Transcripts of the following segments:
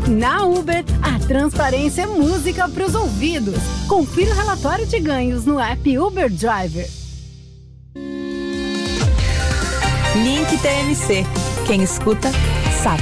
Na Uber, a transparência é música para os ouvidos. Confira o relatório de ganhos no app Uber Driver. Link TMC. Quem escuta, sabe.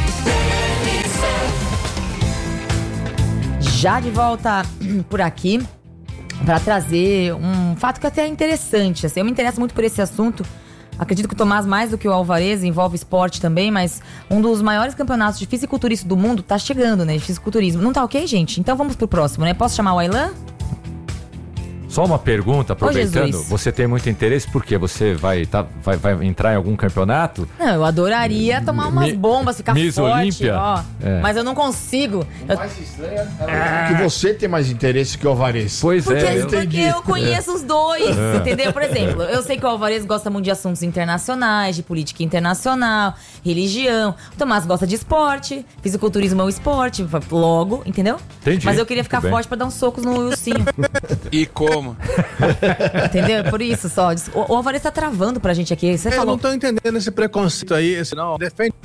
Já de volta por aqui para trazer um fato que até é interessante. Assim, eu me interesso muito por esse assunto. Acredito que o Tomás, mais do que o Alvarez, envolve esporte também, mas um dos maiores campeonatos de fisiculturismo do mundo tá chegando, né? De fisiculturismo. Não tá ok, gente? Então vamos pro próximo, né? Posso chamar o Aylan? Só uma pergunta, aproveitando, Jesus. você tem muito interesse porque você vai entrar em algum campeonato? Não, eu adoraria tomar umas bombas, ficar Miss forte, Olímpia? ó. É. Mas eu não consigo. O mais estranho é que você tem mais interesse que o Alvarez. Pois Porque é, eu conheço os dois, entendeu? Por exemplo, eu sei que o Alvarez gosta muito de assuntos internacionais, de política internacional, religião. O Tomás gosta de esporte, fisiculturismo é um esporte, logo, entendeu? Entendi. Mas eu queria ficar Muito bem. forte pra dar uns socos no ursinho. E como? Entendeu? É por isso só. O Alvarez tá travando pra gente aqui. Você Eu falou. não tô entendendo esse preconceito aí, esse não. Defende.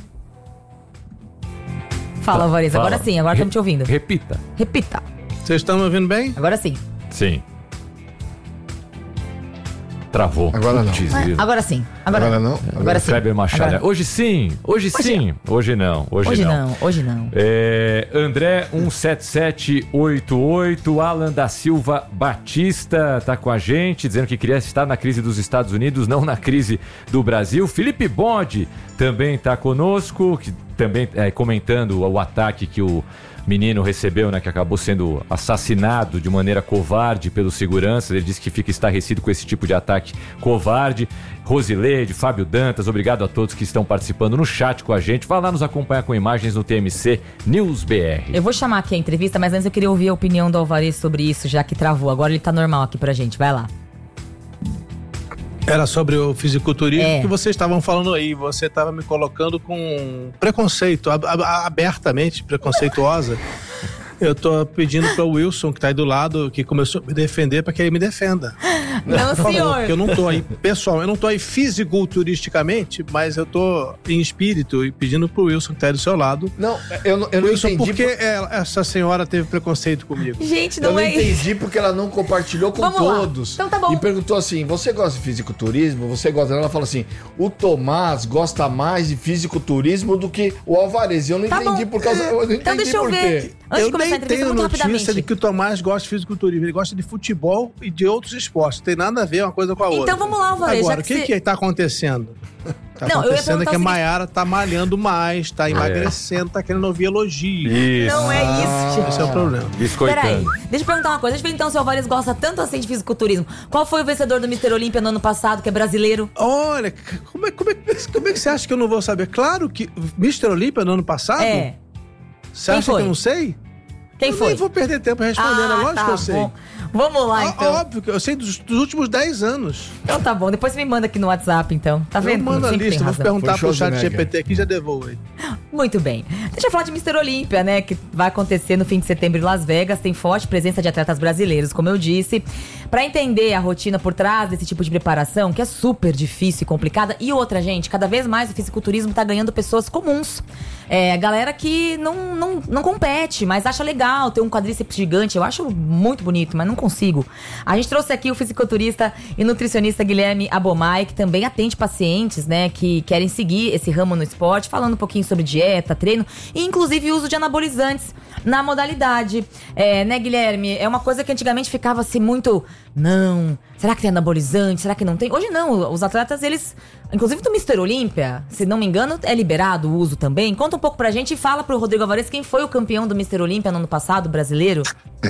Fala, Alvarez. Fala. Agora sim, agora estamos te ouvindo. Repita. Repita. Vocês estão me ouvindo bem? Agora sim. Sim. Travou. Agora não. Putz, Agora sim. Agora não? Agora sim. Kleber Machado. Agora- Hoje sim. Hoje sim. Hoje não. Hoje não, hoje não. André 17788, Alan da Silva Batista tá com a gente, dizendo que queria estar na crise dos Estados Unidos, não na crise do Brasil. Felipe Bode também tá conosco, que também comentando o ataque que o menino recebeu, né, que acabou sendo assassinado de maneira covarde pelos seguranças. Ele disse que fica estarrecido com esse tipo de ataque covarde. Rosileide, Fábio Dantas, obrigado a todos que estão participando no chat com a gente. Vá lá nos acompanhar com imagens no TMC News BR. Eu vou chamar aqui a entrevista, mas antes eu queria ouvir a opinião do Alvarez sobre isso, já que travou. Agora ele tá normal aqui pra gente. Vai lá. Era sobre o fisiculturismo É. que vocês estavam falando aí. Você estava me colocando com preconceito, abertamente preconceituosa. Eu tô pedindo para o Wilson, que tá aí do lado, que começou a me defender, para que ele me defenda. Não, Por favor, senhor. porque eu não tô aí, pessoal, eu não tô aí fisiculturisticamente, mas eu tô em espírito e pedindo pro Wilson, que tá aí do seu lado. Não, eu não Wilson, entendi. por que essa senhora teve preconceito comigo? Gente, Eu não não é isso. entendi porque ela não compartilhou com Vamos lá. todos. Então tá bom. E perguntou assim: você gosta de fisiculturismo? Você gosta? Ela falou assim: o Tomás gosta mais de fisiculturismo do que o Alvarez. Eu não Tá entendi bom. por causa. Eu não entendi Então deixa eu por ver. quê. Antes de Eu começar a nem entrevista, tenho muito notícia rapidamente. de que o Tomás gosta de fisiculturismo. Ele gosta de futebol e de outros esportes. Não tem nada a ver uma coisa com a outra. Então vamos lá, Alvarez, Agora, já que o que tá acontecendo? Tá Não, eu ia acontecendo é que perguntar a o seguinte- Mayara tá malhando mais, tá emagrecendo, tá querendo ouvir elogio. Isso. Não é isso, gente. Esse é o problema. Peraí, Biscoitando. deixa eu perguntar uma coisa. Deixa eu ver então se o Alvarez gosta tanto assim de fisiculturismo. Qual foi o vencedor do Mr. Olímpia no ano passado, que é brasileiro? Olha, como é que você acha que eu não vou saber? Claro que Mr. Olímpia no ano passado? É. Você Quem acha foi? que eu não sei? Quem eu foi? nem vou perder tempo respondendo, é lógico tá que eu sei. bom. Vamos lá, então. Óbvio que eu sei dos últimos 10 anos. Então tá bom. Depois você me manda aqui no WhatsApp, então. Tá vendo? Eu mando a Sempre tem lista, vou razão. perguntar Foi pro chat Schwarzenegger. GPT aqui e já devolvo aí. Muito bem. Deixa eu falar de Mr. Olímpia, né? Que vai acontecer no fim de setembro em Las Vegas. Tem forte presença de atletas brasileiros, como eu disse. Pra entender a rotina por trás desse tipo de preparação, que é super difícil e complicada. E outra, gente, cada vez mais o fisiculturismo tá ganhando pessoas comuns. Galera que não compete, mas acha legal ter um quadríceps gigante. Eu acho muito bonito, mas não consigo. A gente trouxe aqui o fisiculturista e nutricionista Guilherme Abomay, que também atende pacientes, né, que querem seguir esse ramo no esporte, falando um pouquinho sobre dieta, treino e inclusive uso de anabolizantes na modalidade. Né, Guilherme? É uma coisa que antigamente ficava assim muito... Não, será que tem anabolizante? Será que não tem? Hoje não, os atletas, eles... Inclusive do Mr. Olímpia, se não me engano, é liberado o uso também. Conta um pouco pra gente e fala pro Rodrigo Alvarez quem foi o campeão do Mr. Olímpia no ano passado, brasileiro.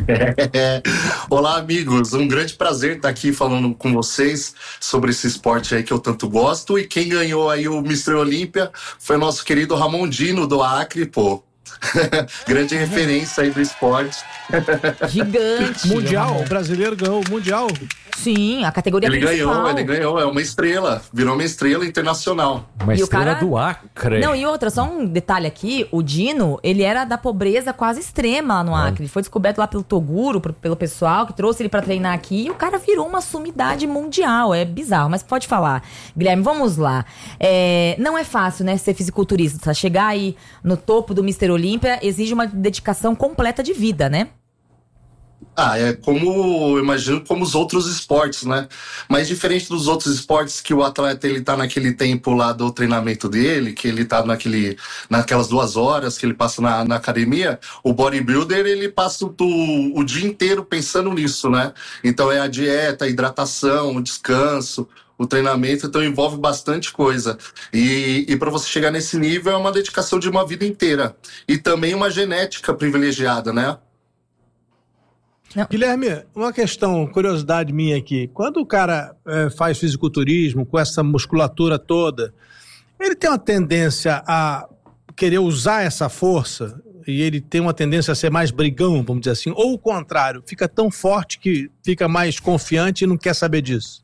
Olá, amigos. Um grande prazer estar aqui falando com vocês sobre esse esporte aí que eu tanto gosto. E quem ganhou aí o Mr. Olímpia foi o nosso querido Ramondino do Acre, pô. Grande referência aí do esporte. Gigante. Mundial, o brasileiro ganhou o Mundial. Sim, a categoria Ele principal. ganhou, é uma estrela. Virou uma estrela internacional. Uma E o estrela cara- do Acre. Não, e outra, só um detalhe aqui, o Dino, ele era da pobreza quase extrema lá no Acre. Ele foi descoberto lá pelo Toguro, pelo pessoal que trouxe ele pra treinar aqui, e o cara virou uma sumidade mundial. É bizarro, mas pode falar. Guilherme, vamos lá. Não é fácil, né, ser fisiculturista. Chegar aí no topo do Mr. Olímpia exige uma dedicação completa de vida, né? É como, eu imagino, como os outros esportes, né? Mas diferente dos outros esportes que o atleta, ele tá naquele tempo lá do treinamento dele, que ele tá naquelas 2 horas que ele passa na academia, o bodybuilder, ele passa o dia inteiro pensando nisso, né? Então é a dieta, a hidratação, o descanso, o treinamento, então envolve bastante coisa. E para você chegar nesse nível é uma dedicação de uma vida inteira. E também uma genética privilegiada, né? Guilherme, uma questão, curiosidade minha aqui. Quando o cara faz fisiculturismo com essa musculatura toda, ele tem uma tendência a querer usar essa força e ele tem uma tendência a ser mais brigão, vamos dizer assim, ou o contrário, fica tão forte que fica mais confiante e não quer saber disso?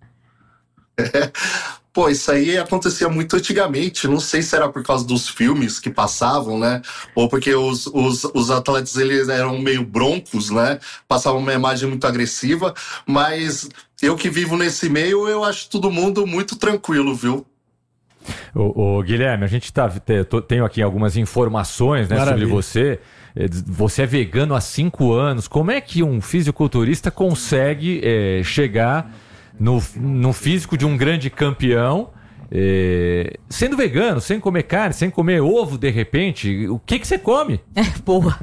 Pô, isso aí acontecia muito antigamente, não sei se era por causa dos filmes que passavam, né, ou porque os atletas, eles eram meio broncos, né, passavam uma imagem muito agressiva, mas eu que vivo nesse meio, eu acho todo mundo muito tranquilo, viu? Ô, Guilherme, a gente tenho aqui algumas informações, né, sobre você. Você é vegano há 5 anos, como é que um fisiculturista consegue chegar no físico de um grande campeão, sendo vegano, sem comer carne, sem comer ovo de repente? O que você come? Boa.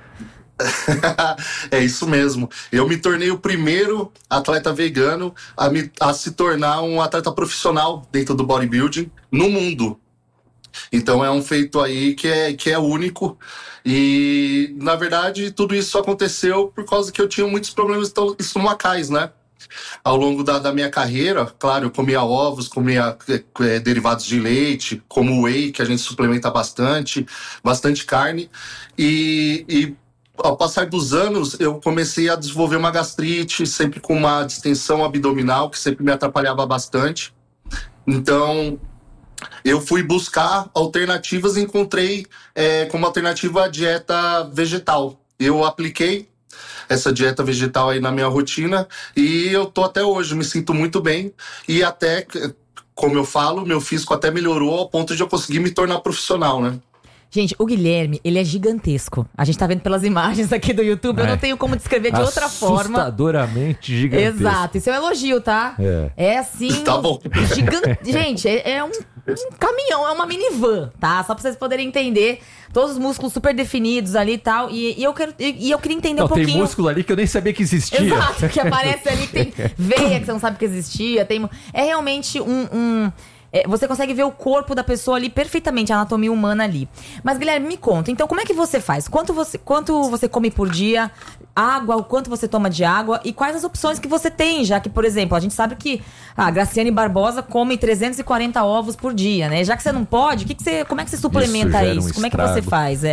É isso mesmo. Eu me tornei o primeiro atleta vegano a se tornar um atleta profissional dentro do bodybuilding no mundo. Então é um feito aí que é único. E, na verdade, tudo isso aconteceu por causa que eu tinha muitos problemas estomacais, né? Ao longo da minha carreira, claro, eu comia ovos, comia derivados de leite, como whey, que a gente suplementa bastante carne. E ao passar dos anos, eu comecei a desenvolver uma gastrite, sempre com uma distensão abdominal, que sempre me atrapalhava bastante. Então, eu fui buscar alternativas e encontrei como alternativa a dieta vegetal. Eu apliquei essa dieta vegetal aí na minha rotina e eu tô até hoje, me sinto muito bem e até, como eu falo, meu físico até melhorou ao ponto de eu conseguir me tornar profissional, né? Gente, o Guilherme, ele é gigantesco. A gente tá vendo pelas imagens aqui do YouTube, eu não tenho como descrever de outra forma. Assustadoramente gigantesco. Exato, isso é um elogio, tá? É assim... Tá bom. Gente, é um caminhão, é uma minivan, tá? Só pra vocês poderem entender. Todos os músculos super definidos ali e tal. E eu queria entender um pouquinho... Tem músculo ali que eu nem sabia que existia. Exato, que aparece ali, que tem veia que você não sabe que existia. É realmente você consegue ver o corpo da pessoa ali perfeitamente, a anatomia humana ali. Mas, Guilherme, me conta, então como é que você faz? Quanto você come por dia? Água, o quanto você toma de água? E quais as opções que você tem? Já que, por exemplo, a gente sabe que a Graciane Barbosa come 340 ovos por dia, né? Já que você não pode, como é que você suplementa isso? Como é que você faz?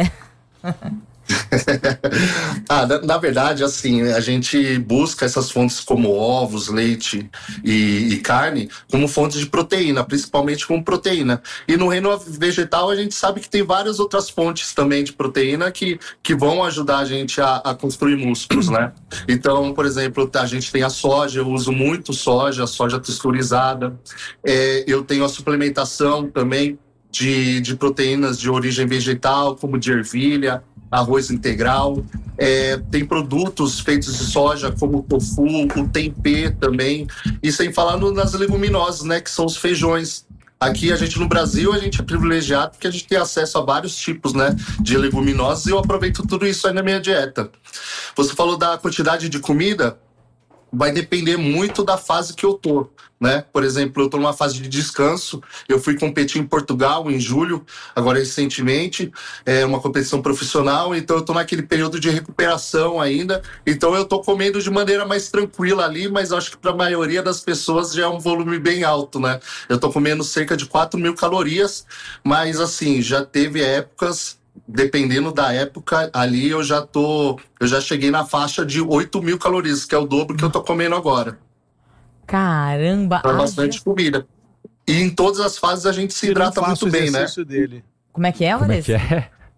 Na verdade, assim, a gente busca essas fontes como ovos, leite e carne como fontes de proteína, principalmente como proteína. E no reino vegetal a gente sabe que tem várias outras fontes também de proteína que vão ajudar a gente a construir músculos, né? Então, por exemplo, a gente tem a soja, eu uso muito soja, soja texturizada. Eu tenho a suplementação também de proteínas de origem vegetal, como de ervilha, arroz integral. Tem produtos feitos de soja, como o tofu, o tempê também. E sem falar nas leguminosas, né, que são os feijões. Aqui, no Brasil, a gente é privilegiado porque a gente tem acesso a vários tipos, né, de leguminosas e eu aproveito tudo isso aí na minha dieta. Você falou da quantidade de comida, vai depender muito da fase que eu tô, né? Por exemplo, eu tô numa fase de descanso, eu fui competir em Portugal em julho, agora recentemente, uma competição profissional, então eu tô naquele período de recuperação ainda, então eu tô comendo de maneira mais tranquila ali, mas acho que para a maioria das pessoas já é um volume bem alto, né? Eu tô comendo cerca de 4.000 calorias, mas assim, já teve épocas, dependendo da época, ali eu já cheguei na faixa de 8.000 calorias, que é o dobro que eu tô comendo agora. Caramba! É bastante comida. E em todas as fases a gente se hidrata muito bem, né? Dele. Como é que é, Vanessa?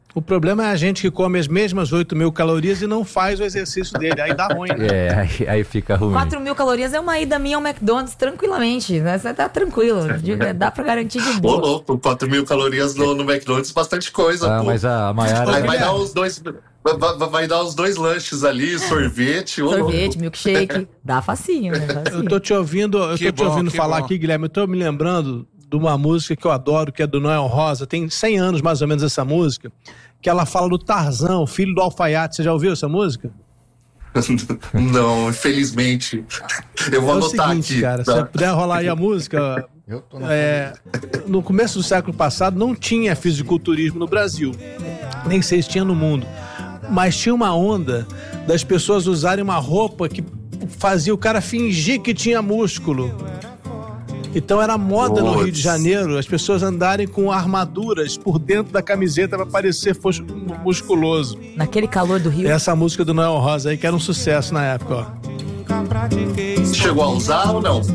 O problema é a gente que come as mesmas 8.000 calorias e não faz o exercício dele. Aí dá ruim. Né? Aí fica ruim. 4.000 calorias é uma ida minha ao McDonald's tranquilamente. Né? Você tá tranquilo. Dá pra garantir de boa. Ô, louco, 4.000 calorias no McDonald's, bastante coisa, pô. Mas a Mayara... Aí vai dar os dois... Vai dar os 2 lanches ali, sorvete. Sorvete, milkshake. Dá facinho, né? Facinho. Eu tô te ouvindo falar aqui, Guilherme. Eu tô me lembrando de uma música que eu adoro, que é do Noel Rosa. Tem 100 anos, mais ou menos, essa música. Que ela fala do Tarzan, filho do alfaiate. Você já ouviu essa música? Não, infelizmente. Eu vou anotar seguinte, aqui. Cara, tá? se você puder rolar aí a música... no começo do século passado não tinha fisiculturismo no Brasil. Nem sei se tinha no mundo. Mas tinha uma onda das pessoas usarem uma roupa que fazia o cara fingir que tinha músculo. Então era moda no Rio de Janeiro as pessoas andarem com armaduras por dentro da camiseta para parecer musculoso. Naquele calor do Rio. Essa música do Noel Rosa aí que era um sucesso na época, ó. Chegou a usar ou não?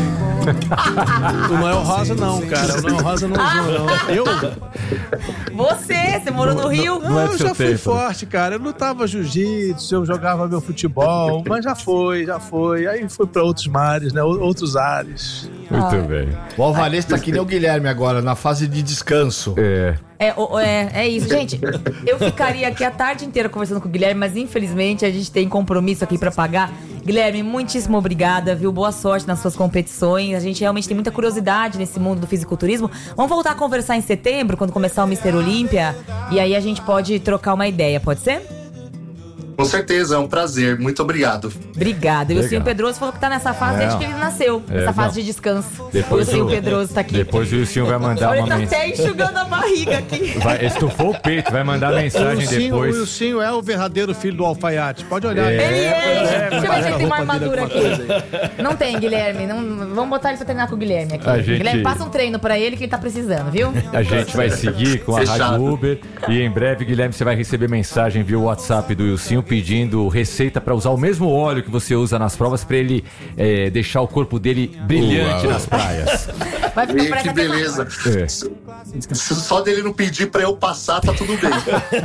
O Noel Rosa não, cara. O Noel Rosa não usou, não. Eu? Você morou no Rio? Não, eu já fui forte, cara. Eu lutava jiu-jitsu, eu jogava meu futebol, mas já foi. Aí fui pra outros mares, né? Outros ares. Muito bem. O Alvarez tá que nem o Guilherme agora, na fase de descanso. É isso, gente. Eu ficaria aqui a tarde inteira conversando com o Guilherme, mas infelizmente a gente tem compromisso aqui pra pagar. Guilherme, muitíssimo obrigada, viu? Boa sorte nas suas competições. A gente realmente tem muita curiosidade nesse mundo do fisiculturismo. Vamos voltar a conversar em setembro, quando começar o Mr. Olímpia, e aí a gente pode trocar uma ideia, pode ser? Com certeza, é um prazer. Muito obrigado. Obrigada. E o Wilson Pedroso falou que tá nessa fase desde que ele nasceu. Nessa fase de descanso. Depois o Wilson Pedroso tá aqui. Depois o Wilson vai mandar Olha, uma tá mensagem. até enxugando a barriga aqui. Estufou o peito, vai mandar mensagem depois. O Wilson é o verdadeiro filho do alfaiate. Pode olhar aí. Ele é. Deixa eu ver se ele tem uma armadura aqui. Não tem, Guilherme. Vamos botar ele pra treinar com o Guilherme aqui. Guilherme, passa um treino pra ele que ele tá precisando, viu? A gente vai seguir com a Rádio Uber. E em breve, Guilherme, você vai receber mensagem via WhatsApp do Wilson pedindo receita para usar o mesmo óleo que você usa nas provas para ele deixar o corpo dele brilhante nas praias. Vai ficar que beleza. Só dele não pedir para eu passar, tá tudo bem.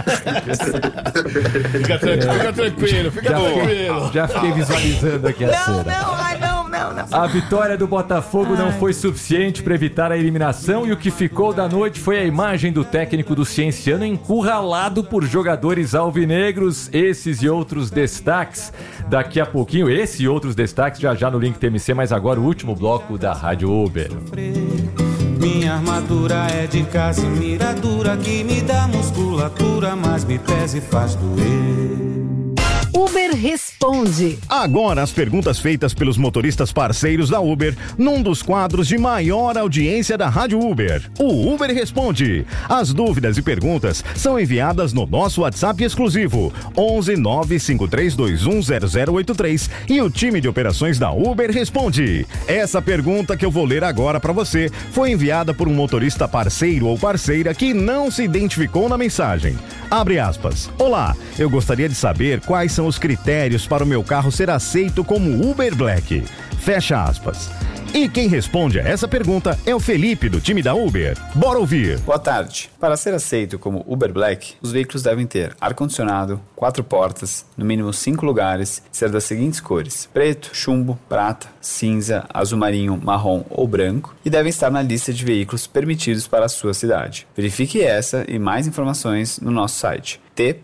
Fica tranquilo. Já fiquei visualizando aqui a cena. Não. A vitória do Botafogo não foi suficiente para evitar a eliminação e o que ficou da noite foi a imagem do técnico do Cienciano encurralado por jogadores alvinegros. Esses e outros destaques daqui a pouquinho. Esse e outros destaques já no Link TMC, mas agora o último bloco da Rádio Uber. Minha armadura é de casimira dura que me dá musculatura, mas me pesa e faz doer. Uber Responde. Agora as perguntas feitas pelos motoristas parceiros da Uber num dos quadros de maior audiência da Rádio Uber. O Uber Responde. As dúvidas e perguntas são enviadas no nosso WhatsApp exclusivo 11 95321 0083 e o time de operações da Uber responde. Essa pergunta que eu vou ler agora para você foi enviada por um motorista parceiro ou parceira que não se identificou na mensagem. Abre aspas. Olá, eu gostaria de saber quais são os critérios para o meu carro ser aceito como Uber Black. Fecha aspas. E quem responde a essa pergunta é o Felipe, do time da Uber. Bora ouvir. Boa tarde. Para ser aceito como Uber Black, os veículos devem ter ar-condicionado, 4 portas, no mínimo 5 lugares, ser das seguintes cores: preto, chumbo, prata, cinza, azul marinho, marrom ou branco, e devem estar na lista de veículos permitidos para a sua cidade. Verifique essa e mais informações no nosso site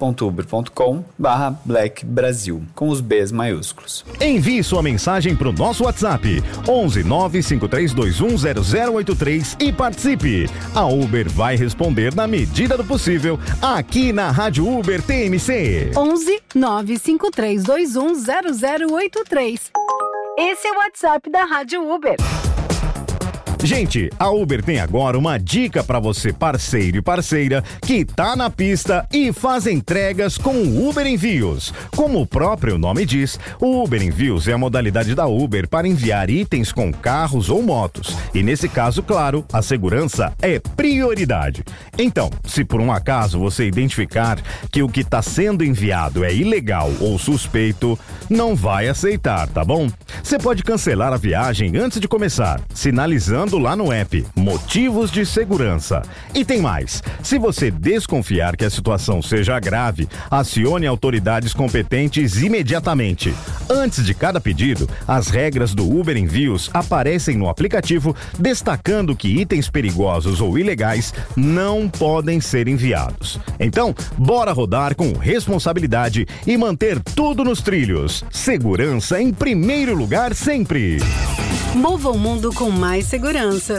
t.uber.com/blackbrasil, com os Bs maiúsculos. Envie sua mensagem para o nosso WhatsApp 11 95321 0083 e participe. A Uber vai responder na medida do possível aqui na Rádio Uber TMC. 11 95321 0083. Esse é o WhatsApp da Rádio Uber. Gente, a Uber tem agora uma dica para você, parceiro e parceira, que tá na pista e faz entregas com o Uber Envios. Como o próprio nome diz, o Uber Envios é a modalidade da Uber para enviar itens com carros ou motos. E nesse caso, claro, a segurança é prioridade. Então, se por um acaso você identificar que o que está sendo enviado é ilegal ou suspeito, não vai aceitar, tá bom? Você pode cancelar a viagem antes de começar, sinalizando informando lá no app Motivos de Segurança. E tem mais, se você desconfiar que a situação seja grave, acione autoridades competentes imediatamente. Antes de cada pedido, as regras do Uber Envios aparecem no aplicativo, destacando que itens perigosos ou ilegais não podem ser enviados. Então, bora rodar com responsabilidade e manter tudo nos trilhos. Segurança em primeiro lugar sempre. Mova o mundo com mais segurança.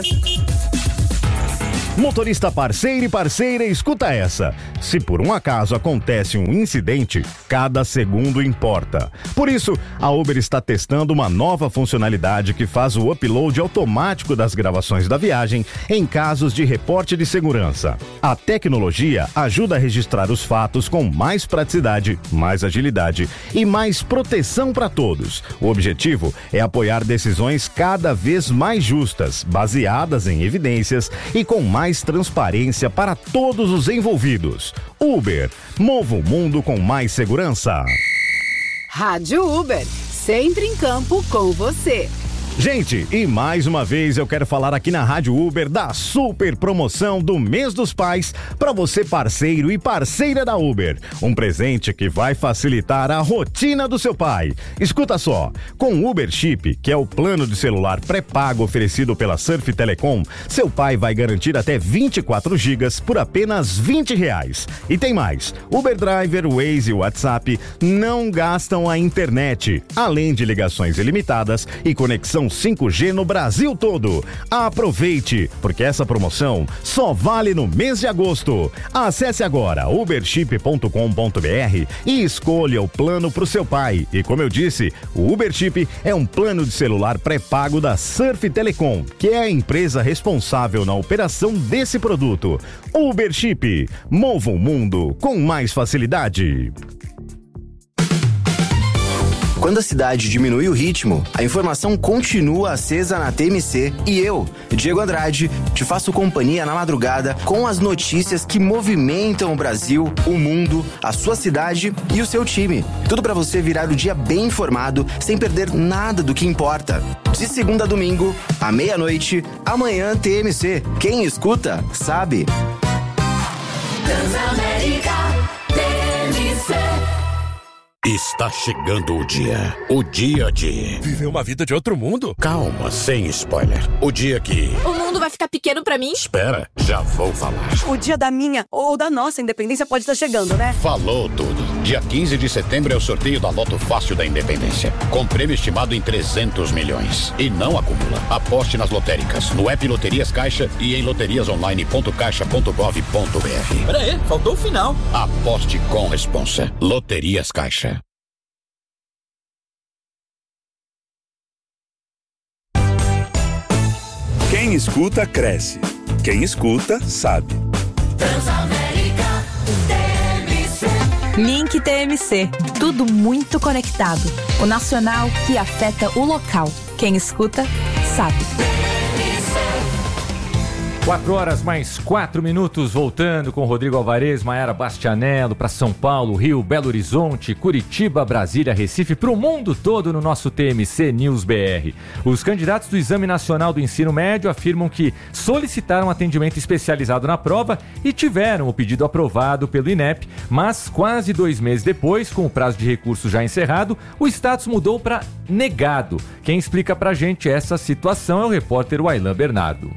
Motorista parceiro e parceira, escuta essa. Se por um acaso acontece um incidente, cada segundo importa. Por isso, a Uber está testando uma nova funcionalidade que faz o upload automático das gravações da viagem em casos de reporte de segurança. A tecnologia ajuda a registrar os fatos com mais praticidade, mais agilidade e mais proteção para todos. O objetivo é apoiar decisões cada vez mais justas, baseadas em evidências e com mais transparência para todos os envolvidos. Uber, mova o mundo com mais segurança. Rádio Uber, sempre em campo com você. Gente, e mais uma vez eu quero falar aqui na Rádio Uber da super promoção do Mês dos Pais para você parceiro e parceira da Uber. Um presente que vai facilitar a rotina do seu pai. Escuta só, com o Uber Chip, que é o plano de celular pré-pago oferecido pela Surf Telecom, seu pai vai garantir até 24 gigas por apenas R$20. E tem mais, Uber Driver, Waze e WhatsApp não gastam a internet, além de ligações ilimitadas e conexão 5G no Brasil todo. Aproveite, porque essa promoção só vale no mês de agosto. Acesse agora uberchip.com.br e escolha o plano para o seu pai. E como eu disse, o Uber Chip é um plano de celular pré-pago da Surf Telecom, que é a empresa responsável na operação desse produto. Uber Chip, mova o mundo com mais facilidade. Quando a cidade diminui o ritmo, a informação continua acesa na TMC e eu, Diego Andrade, te faço companhia na madrugada com as notícias que movimentam o Brasil, o mundo, a sua cidade e o seu time. Tudo para você virar o dia bem informado, sem perder nada do que importa. De segunda a domingo, à meia-noite, amanhã TMC. Quem escuta, sabe. Transamérica TMC. Está chegando o dia de viver uma vida de outro mundo. Calma, sem spoiler. O dia que o mundo vai ficar pequeno pra mim? Espera, já vou falar. O dia da minha ou da nossa independência pode estar chegando, né? Falou tudo. Dia 15 de setembro é o sorteio da Loto Fácil da Independência, com prêmio estimado em 300 milhões. E não acumula. Aposte nas lotéricas, no app Loterias Caixa e em loteriasonline.caixa.gov.br. Peraí, faltou o final. Aposte com responsa. Loterias Caixa. Quem escuta, cresce. Quem escuta, sabe. Transamérica TMC. Link TMC. Tudo muito conectado. O nacional que afeta o local. Quem escuta, sabe. 4h mais 4 voltando com Rodrigo Alvarez, Maiara Bastianello para São Paulo, Rio, Belo Horizonte, Curitiba, Brasília, Recife, para o mundo todo no nosso TMC News BR. Os candidatos do Exame Nacional do Ensino Médio afirmam que solicitaram atendimento especializado na prova e tiveram o pedido aprovado pelo INEP, mas quase 2 meses depois, com o prazo de recurso já encerrado, o status mudou para negado. Quem explica pra gente essa situação é o repórter Wailan Bernardo.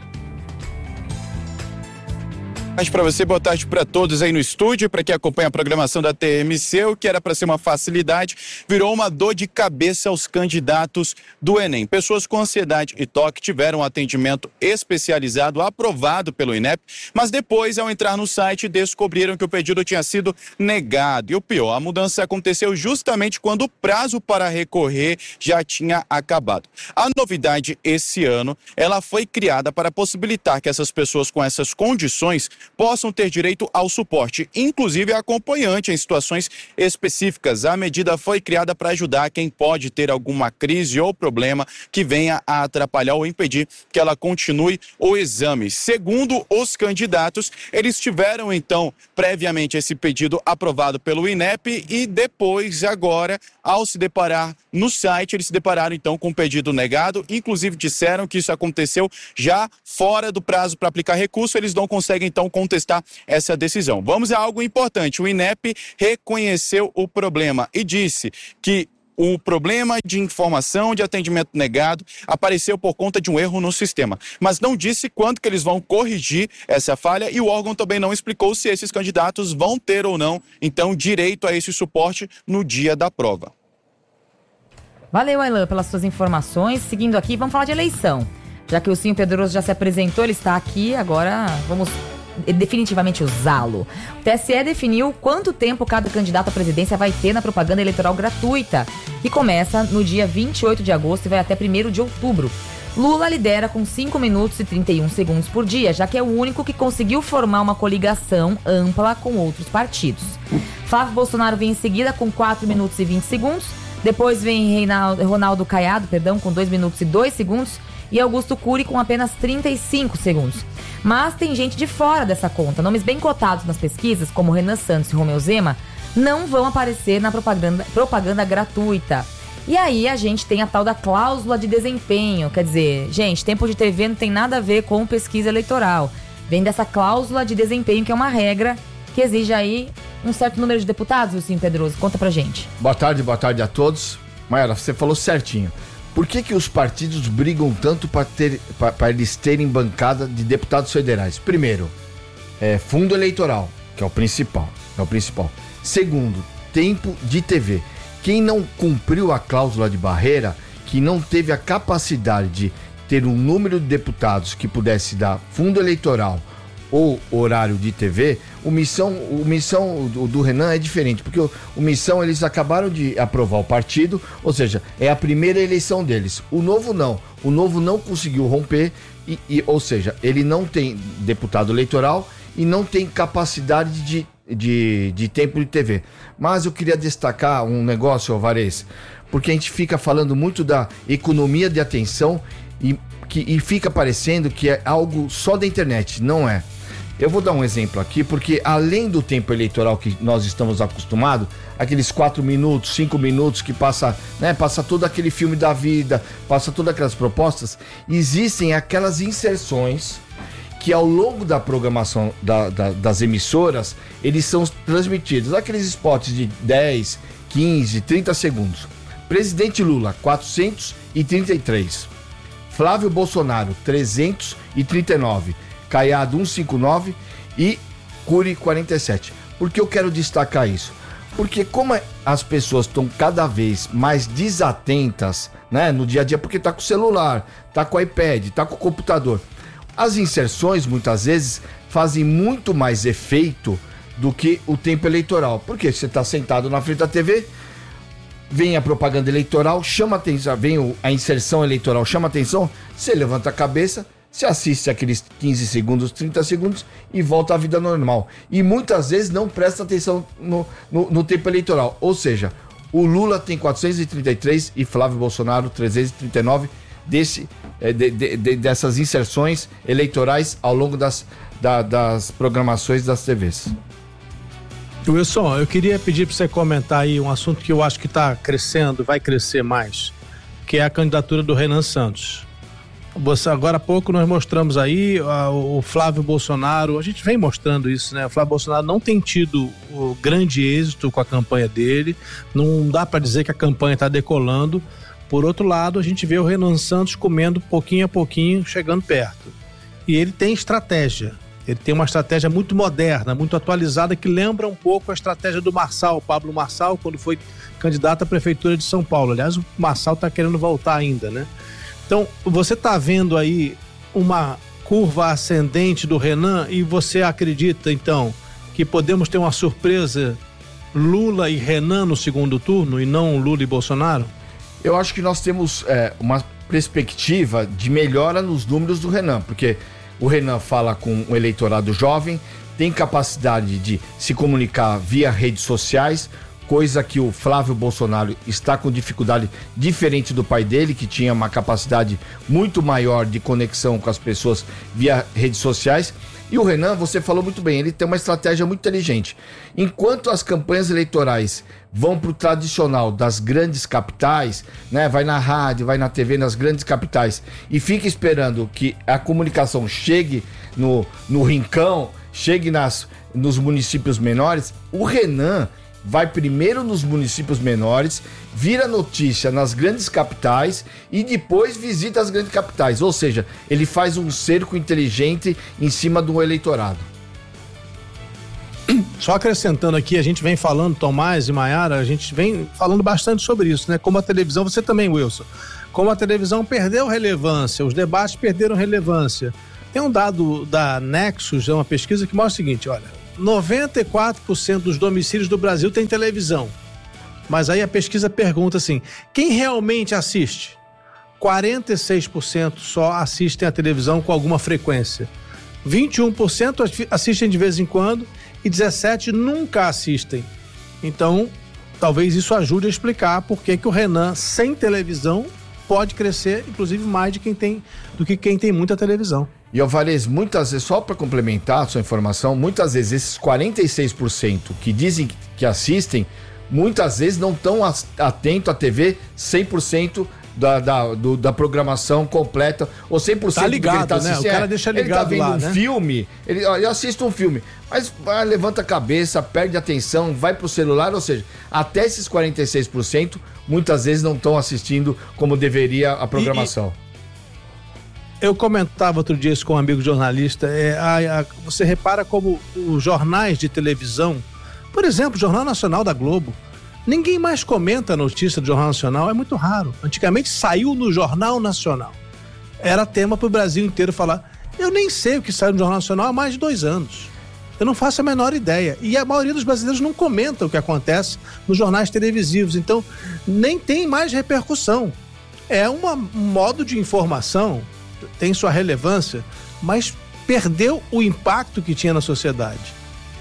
Mas para você, boa tarde para todos aí no estúdio, para quem acompanha a programação da TMC, o que era para ser uma facilidade, virou uma dor de cabeça aos candidatos do Enem. Pessoas com ansiedade e toque tiveram um atendimento especializado aprovado pelo INEP, mas depois, ao entrar no site, descobriram que o pedido tinha sido negado. E o pior, a mudança aconteceu justamente quando o prazo para recorrer já tinha acabado. A novidade esse ano, ela foi criada para possibilitar que essas pessoas com essas condições possam ter direito ao suporte, inclusive acompanhante em situações específicas. A medida foi criada para ajudar quem pode ter alguma crise ou problema que venha a atrapalhar ou impedir que ela continue o exame. Segundo os candidatos, eles tiveram então previamente esse pedido aprovado pelo INEP e depois, agora, ao se deparar no site, eles se depararam então com o pedido negado, inclusive disseram que isso aconteceu já fora do prazo para aplicar recurso, eles não conseguem então contestar essa decisão. Vamos a algo importante, o INEP reconheceu o problema e disse que o problema de informação de atendimento negado apareceu por conta de um erro no sistema, mas não disse quando que eles vão corrigir essa falha e o órgão também não explicou se esses candidatos vão ter ou não, então, direito a esse suporte no dia da prova. Valeu, Ailan, pelas suas informações. Seguindo aqui, vamos falar de eleição. Já que o Ursinho Pedroso já se apresentou, ele está aqui, agora vamos definitivamente usá-lo. O TSE definiu quanto tempo cada candidato à presidência vai ter na propaganda eleitoral gratuita, que começa no dia 28 de agosto e vai até 1º de outubro. Lula lidera com 5 minutos e 31 segundos por dia, já que é o único que conseguiu formar uma coligação ampla com outros partidos. Flávio Bolsonaro vem em seguida com 4 minutos e 20 segundos, depois vem Ronaldo Caiado, com 2 minutos e 2 segundos, e Augusto Cury com apenas 35 segundos. Mas tem gente de fora dessa conta. Nomes bem cotados nas pesquisas, como Renan Santos e Romeu Zema, não vão aparecer na propaganda gratuita. E aí a gente tem a tal da cláusula de desempenho. Quer dizer, gente, tempo de TV não tem nada a ver com pesquisa eleitoral. Vem dessa cláusula de desempenho, que é uma regra que exige aí um certo número de deputados, Ursinho Pedroso. Conta pra gente. Boa tarde a todos. Mayara, você falou certinho. Por que os partidos brigam tanto para eles terem bancada de deputados federais? Primeiro, fundo eleitoral, que é o principal. Segundo, tempo de TV. Quem não cumpriu a cláusula de barreira, que não teve a capacidade de ter um número de deputados que pudesse dar fundo eleitoral ou horário de TV, o Missão do Renan é diferente, porque o Missão, eles acabaram de aprovar o partido, ou seja, é a primeira eleição deles. O Novo não conseguiu romper, ou seja, ele não tem deputado eleitoral e não tem capacidade de tempo de TV. Mas eu queria destacar um negócio, Alvarez, porque a gente fica falando muito da economia de atenção e fica parecendo que é algo só da internet. Não é. Eu vou dar um exemplo aqui, porque além do tempo eleitoral que nós estamos acostumados, aqueles 4 minutos, 5 minutos que passa todo aquele filme da vida, passa todas aquelas propostas, existem aquelas inserções que ao longo da programação das emissoras, eles são transmitidos. Aqueles spots de 10, 15, 30 segundos. Presidente Lula, 433. Flávio Bolsonaro, 339. Caiado 159 e Cury 47. Por que eu quero destacar isso? Porque como as pessoas estão cada vez mais desatentas, né, no dia a dia, porque tá com o celular, tá com o iPad, tá com o computador, as inserções muitas vezes fazem muito mais efeito do que o tempo eleitoral. Porque você tá sentado na frente da TV, vem a propaganda eleitoral, chama atenção, vem a inserção eleitoral, chama atenção, você levanta a cabeça, você assiste aqueles 15 segundos, 30 segundos e volta à vida normal. E muitas vezes não presta atenção no tempo eleitoral. Ou seja, o Lula tem 433 e Flávio Bolsonaro 339 dessas inserções eleitorais ao longo das programações das TVs. Wilson, eu queria pedir para você comentar aí um assunto que eu acho que está crescendo, vai crescer mais, que é a candidatura do Renan Santos. Agora há pouco nós mostramos aí o Flávio Bolsonaro, a gente vem mostrando isso, né? O Flávio Bolsonaro não tem tido o grande êxito com a campanha dele, não dá para dizer que a campanha está decolando. Por outro lado, a gente vê o Renan Santos comendo pouquinho a pouquinho, chegando perto. E ele tem estratégia, ele tem uma estratégia muito moderna, muito atualizada, que lembra um pouco a estratégia do Pablo Marçal, quando foi candidato à Prefeitura de São Paulo. Aliás, o Marçal está querendo voltar ainda, né? Então, você está vendo aí uma curva ascendente do Renan e você acredita, então, que podemos ter uma surpresa Lula e Renan no segundo turno e não Lula e Bolsonaro? Eu acho que nós temos uma perspectiva de melhora nos números do Renan, porque O Renan fala com o eleitorado jovem, tem capacidade de se comunicar via redes sociais, coisa que o Flávio Bolsonaro está com dificuldade diferente do pai dele, que tinha uma capacidade muito maior de conexão com as pessoas via redes sociais. E o Renan, você falou muito bem, ele tem uma estratégia muito inteligente. Enquanto as campanhas eleitorais vão para o tradicional das grandes capitais, né? Vai na rádio, vai na TV, nas grandes capitais, e fica esperando que a comunicação chegue no rincão, chegue nos municípios menores, o Renan vai primeiro nos municípios menores, vira notícia nas grandes capitais e depois visita as grandes capitais. Ou seja, ele faz um cerco inteligente em cima do eleitorado. Só acrescentando aqui, a gente vem falando, Tomás e Maiara, a gente vem falando bastante sobre isso, né? Como a televisão, você também, Wilson, como a televisão perdeu relevância, os debates perderam relevância. Tem um dado da Nexus, é uma pesquisa que mostra o seguinte, olha, 94% dos domicílios do Brasil tem televisão. Mas aí a pesquisa pergunta assim, quem realmente assiste? 46% só assistem a televisão com alguma frequência. 21% assistem de vez em quando e 17% nunca assistem. Então, talvez isso ajude a explicar por que o Renan, sem televisão, pode crescer, inclusive, mais do que quem tem muita televisão. E Alvarez, muitas vezes, só para complementar a sua informação, muitas vezes esses 46% que dizem que assistem, muitas vezes não estão atentos à TV 100% da programação completa, ou 100% tá ligado, do que ele tá né? O cara deixa ligado. Ele tá vendo lá, um né? filme, ele assiste um filme, mas levanta a cabeça, perde a atenção, vai pro celular, ou seja, até esses 46% muitas vezes não estão assistindo como deveria a programação. Eu comentava outro dia isso com um amigo jornalista, você repara como os jornais de televisão, por exemplo, o Jornal Nacional da Globo, ninguém mais comenta a notícia do Jornal Nacional, é muito raro. Antigamente saiu no Jornal Nacional. Era tema para o Brasil inteiro falar. Eu nem sei o que saiu no Jornal Nacional há mais de 2 anos. Eu não faço a menor ideia. E a maioria dos brasileiros não comenta o que acontece nos jornais televisivos, então nem tem mais repercussão. É um modo de informação, tem sua relevância, mas perdeu o impacto que tinha na sociedade.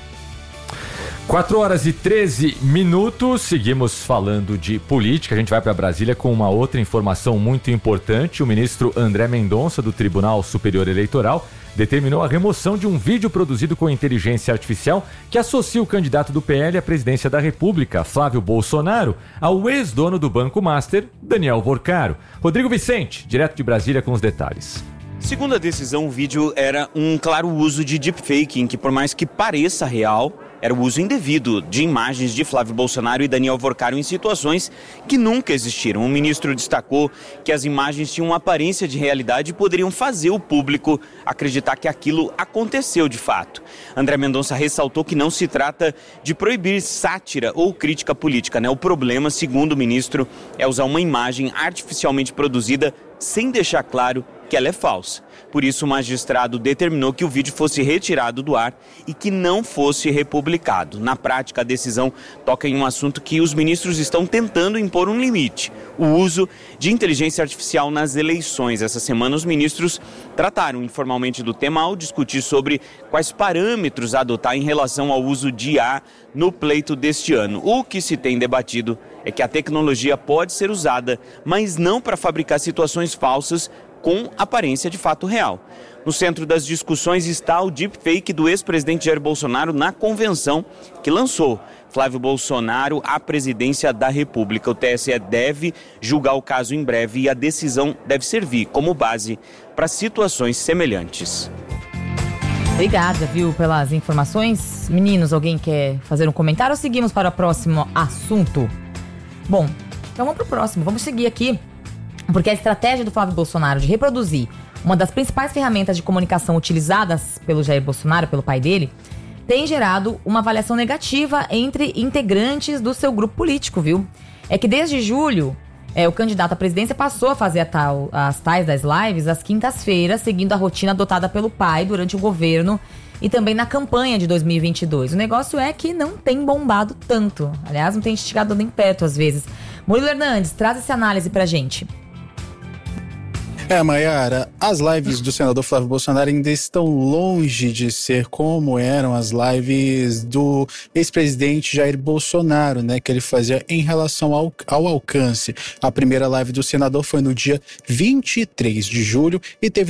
4h13, seguimos falando de política, a gente vai para Brasília com uma outra informação muito importante. O ministro André Mendonça, do Tribunal Superior Eleitoral, determinou a remoção de um vídeo produzido com inteligência artificial que associa o candidato do PL à presidência da República, Flávio Bolsonaro, ao ex-dono do Banco Master, Daniel Vorcaro. Rodrigo Vicente, direto de Brasília com os detalhes. Segundo a decisão, o vídeo era um claro uso de deepfake, em que, por mais que pareça real, era o uso indevido de imagens de Flávio Bolsonaro e Daniel Vorcaro em situações que nunca existiram. O ministro destacou que as imagens tinham uma aparência de realidade e poderiam fazer o público acreditar que aquilo aconteceu de fato. André Mendonça ressaltou que não se trata de proibir sátira ou crítica política, né? O problema, segundo o ministro, é usar uma imagem artificialmente produzida sem deixar claro que ela é falsa. Por isso, o magistrado determinou que o vídeo fosse retirado do ar e que não fosse republicado. Na prática, a decisão toca em um assunto que os ministros estão tentando impor um limite: o uso de inteligência artificial nas eleições. Essa semana, os ministros trataram informalmente do tema ao discutir sobre quais parâmetros adotar em relação ao uso de IA no pleito deste ano. O que se tem debatido é que a tecnologia pode ser usada, mas não para fabricar situações falsas com aparência de fato real. No centro das discussões está o deepfake do ex-presidente Jair Bolsonaro na convenção que lançou Flávio Bolsonaro à presidência da República. O TSE deve julgar o caso em breve e a decisão deve servir como base para situações semelhantes. Obrigada, viu, pelas informações. Meninos, alguém quer fazer um comentário ou seguimos para o próximo assunto? Bom, então vamos para o próximo. Vamos seguir aqui. Porque a estratégia do Flávio Bolsonaro de reproduzir uma das principais ferramentas de comunicação utilizadas pelo Jair Bolsonaro, pelo pai dele, tem gerado uma avaliação negativa entre integrantes do seu grupo político, viu? É que desde julho, o candidato à presidência passou a fazer as tais das lives às quintas-feiras, seguindo a rotina adotada pelo pai durante o governo e também na campanha de 2022. O negócio é que não tem bombado tanto. Aliás, não tem esticado nem perto às vezes. Murilo Hernandes, traz essa análise pra gente. Maiara, as lives do senador Flávio Bolsonaro ainda estão longe de ser como eram as lives do ex-presidente Jair Bolsonaro, né, que ele fazia em relação ao alcance. A primeira live do senador foi no dia 23 de julho e teve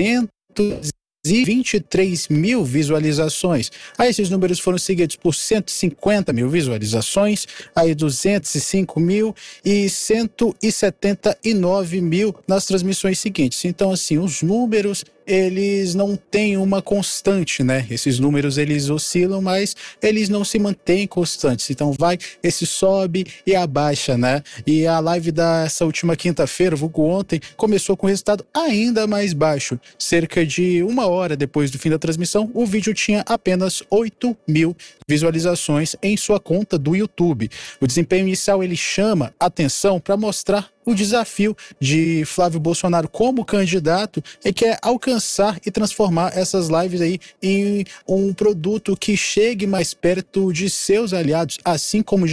223 mil visualizações. Aí esses números foram seguidos por 150 mil visualizações, aí 205 mil e 179 mil nas transmissões seguintes. Então, assim, os números, eles não têm uma constante, né? Esses números, eles oscilam, mas eles não se mantêm constantes. Então esse sobe e abaixa, né? E a live dessa última quinta-feira, vulgo ontem, começou com resultado ainda mais baixo. Cerca de 1 hora depois do fim da transmissão, o vídeo tinha apenas 8 mil visualizações em sua conta do YouTube. O desempenho inicial, ele chama atenção para mostrar o desafio de Flávio Bolsonaro como candidato é que é alcançar e transformar essas lives aí em um produto que chegue mais perto de seus aliados, assim como